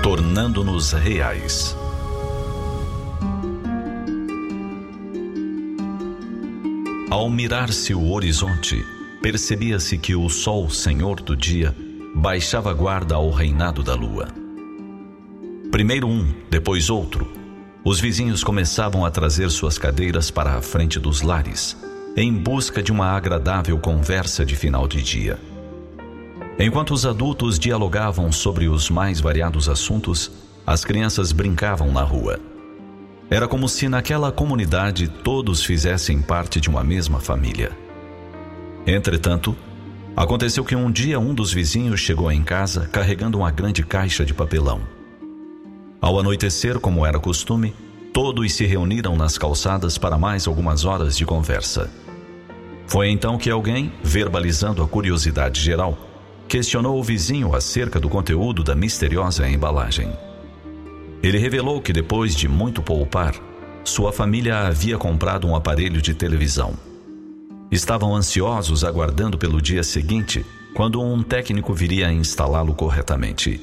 tornando-nos reais. Ao mirar-se o horizonte, percebia-se que o sol, senhor do dia, baixava guarda ao reinado da lua. Primeiro um, depois outro, os vizinhos começavam a trazer suas cadeiras para a frente dos lares, em busca de uma agradável conversa de final de dia. Enquanto os adultos dialogavam sobre os mais variados assuntos, as crianças brincavam na rua. Era como se naquela comunidade todos fizessem parte de uma mesma família. Entretanto, aconteceu que um dia um dos vizinhos chegou em casa carregando uma grande caixa de papelão. Ao anoitecer, como era costume, todos se reuniram nas calçadas para mais algumas horas de conversa. Foi então que alguém, verbalizando a curiosidade geral, questionou o vizinho acerca do conteúdo da misteriosa embalagem. Ele revelou que depois de muito poupar, sua família havia comprado um aparelho de televisão. Estavam ansiosos aguardando pelo dia seguinte, quando um técnico viria a instalá-lo corretamente.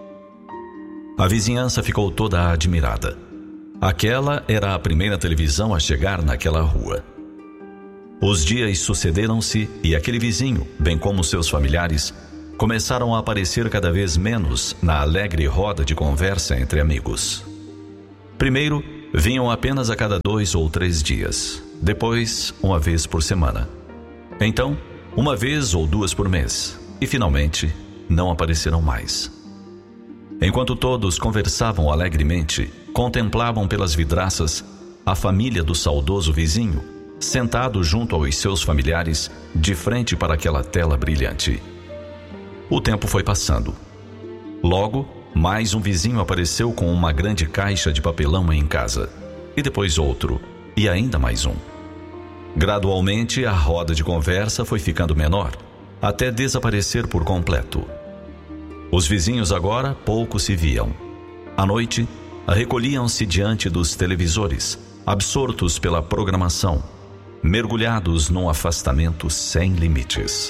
A vizinhança ficou toda admirada. Aquela era a primeira televisão a chegar naquela rua. Os dias sucederam-se e aquele vizinho, bem como seus familiares, começaram a aparecer cada vez menos na alegre roda de conversa entre amigos. Primeiro, vinham apenas a cada 2 ou 3 dias. Depois, uma vez por semana. Então, uma vez ou 2 por mês. E, finalmente, não apareceram mais. Enquanto todos conversavam alegremente, contemplavam pelas vidraças a família do saudoso vizinho, sentado junto aos seus familiares, de frente para aquela tela brilhante. O tempo foi passando. Logo, mais um vizinho apareceu com uma grande caixa de papelão em casa. E depois outro, e ainda mais um. Gradualmente, a roda de conversa foi ficando menor, até desaparecer por completo. Os vizinhos agora pouco se viam. À noite, recolhiam-se diante dos televisores, absortos pela programação, mergulhados num afastamento sem limites.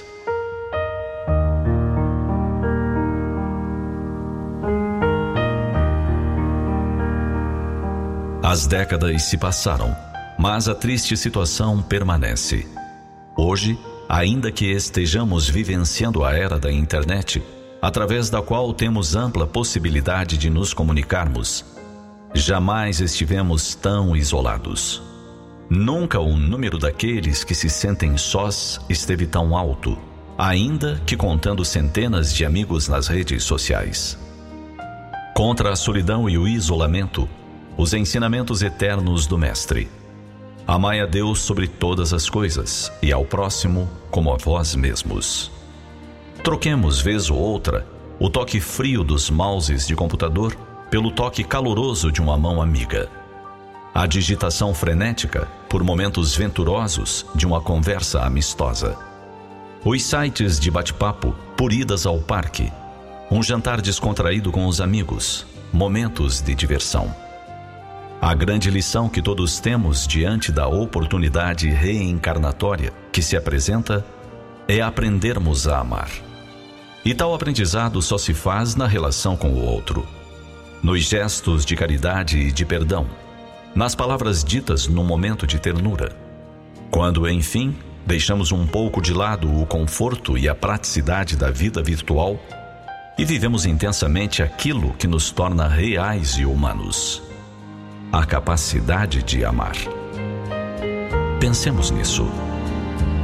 As décadas se passaram, mas a triste situação permanece. Hoje, ainda que estejamos vivenciando a era da internet, através da qual temos ampla possibilidade de nos comunicarmos, jamais estivemos tão isolados. Nunca o número daqueles que se sentem sós esteve tão alto, ainda que contando centenas de amigos nas redes sociais. Contra a solidão e o isolamento, os ensinamentos eternos do Mestre. Amai a Deus sobre todas as coisas e ao próximo como a vós mesmos. Troquemos, vez ou outra, o toque frio dos mouses de computador pelo toque caloroso de uma mão amiga. A digitação frenética por momentos venturosos de uma conversa amistosa. Os sites de bate-papo por idas ao parque. Um jantar descontraído com os amigos. Momentos de diversão. A grande lição que todos temos diante da oportunidade reencarnatória que se apresenta é aprendermos a amar. E tal aprendizado só se faz na relação com o outro, nos gestos de caridade e de perdão, nas palavras ditas no momento de ternura. Quando, enfim, deixamos um pouco de lado o conforto e a praticidade da vida virtual e vivemos intensamente aquilo que nos torna reais e humanos. A capacidade de amar. Pensemos nisso.